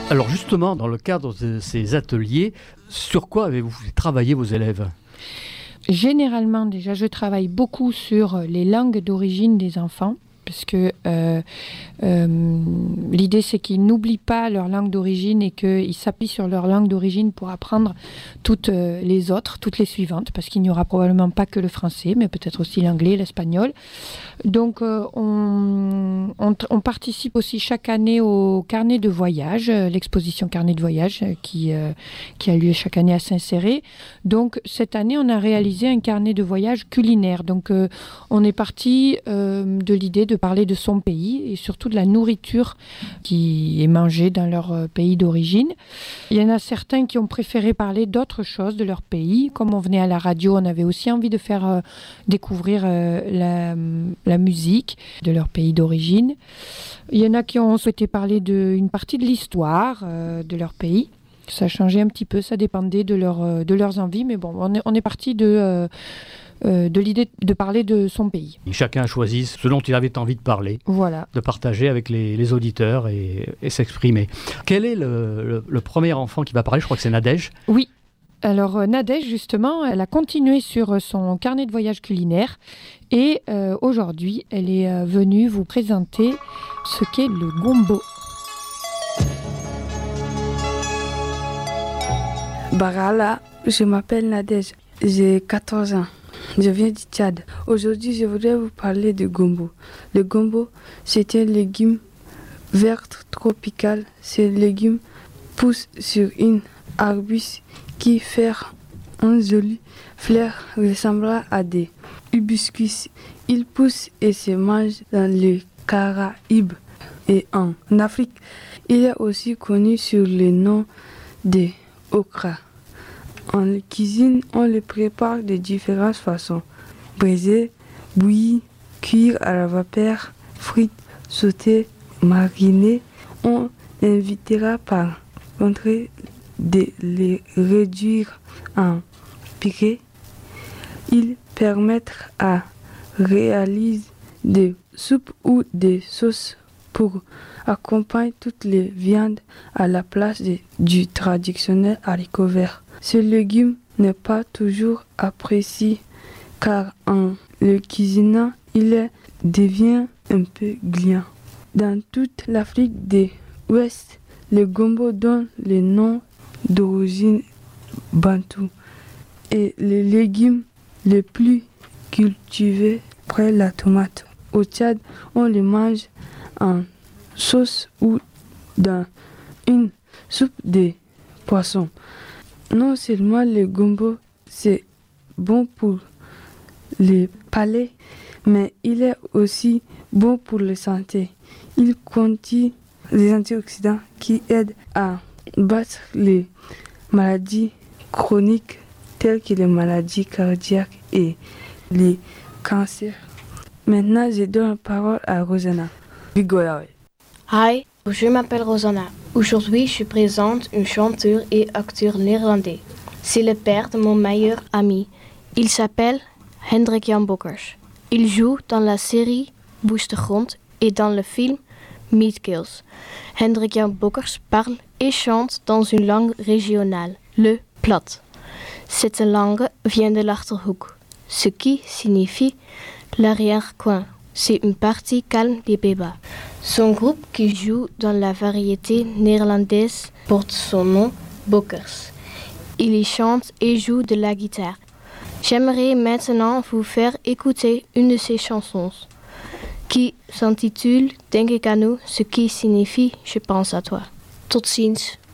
Alors justement, dans le cadre de ces ateliers, sur quoi avez-vous travaillé vos élèves ? Généralement, déjà, je travaille beaucoup sur les langues d'origine des enfants, parce que l'idée, c'est qu'ils n'oublient pas leur langue d'origine et qu'ils s'appuient sur leur langue d'origine pour apprendre toutes les autres, toutes les suivantes, parce qu'il n'y aura probablement pas que le français, mais peut-être aussi l'anglais, l'espagnol. Donc, on participe aussi chaque année au carnet de voyage, l'exposition carnet de voyage qui a lieu chaque année à Saint-Céré. Donc, cette année, on a réalisé un carnet de voyage culinaire. Donc, on est parti de l'idée de parler de son pays et surtout de la nourriture qui est mangée dans leur pays d'origine. Il y en a certains qui ont préféré parler d'autres choses de leur pays. Comme on venait à la radio, on avait aussi envie de faire découvrir la musique de leur pays d'origine. Il y en a qui ont souhaité parler d'une partie de l'histoire de leur pays. Ça changeait un petit peu, ça dépendait de leurs envies, mais bon, on est parti de l'idée de parler de son pays. Chacun a choisi ce dont il avait envie de parler, voilà. De partager avec les auditeurs et s'exprimer. Quel est le premier enfant qui va parler ? Je crois que c'est Nadège. Oui. Alors Nadège, justement, elle a continué sur son carnet de voyage culinaire et aujourd'hui, elle est venue vous présenter ce qu'est le gombo. Barala, je m'appelle Nadège, j'ai 14 ans. Je viens du Tchad. Aujourd'hui, je voudrais vous parler de gombo. Le gombo, c'est un légume vert tropical. Ce légume pousse sur une arbuste qui fait un joli fleur ressemblant à des hibiscus. Il pousse et se mange dans les Caraïbes et en Afrique. Il est aussi connu sur le nom de okra. En cuisine, on le prépare de différentes façons. Braisé, bouilli, cuire à la vapeur, frites, sauté, mariné. On invitera par contre de les réduire en piqué. Ils permettent à réaliser des soupes ou des sauces pour accompagner toutes les viandes à la place du traditionnel haricot vert. Ce légume n'est pas toujours apprécié car en le cuisinant, il devient un peu gluant. Dans toute l'Afrique de l'Ouest, le gombo donne le nom d'origine bantou et le légume le plus cultivé après la tomate. Au Tchad, on le mange en sauce ou dans une soupe de poisson. Non seulement le gombo, c'est bon pour le palais, mais il est aussi bon pour la santé. Il contient des antioxydants qui aident à battre les maladies chroniques telles que les maladies cardiaques et les cancers. Maintenant, je donne la parole à Rosanna. Hi, je m'appelle Rosanna. Aujourd'hui, je présente un chanteur et acteur néerlandais. C'est le père de mon meilleur ami. Il s'appelle Hendrik Jan Bokkers. Il joue dans la série Woeste Grond et dans le film Meat Kills. Hendrik Jan Bokkers parle et chante dans une langue régionale, le plat. Cette langue vient de l'Achterhoek, ce qui signifie l'arrière-coin. C'est une partie calme des Pays-Bas. Son groupe qui joue dans la variété néerlandaise porte son nom Bokkers. Il y chante et joue de la guitare. J'aimerais maintenant vous faire écouter une de ses chansons qui s'intitule Denk ik aan u, ce qui signifie Je pense à toi. Tot ziens.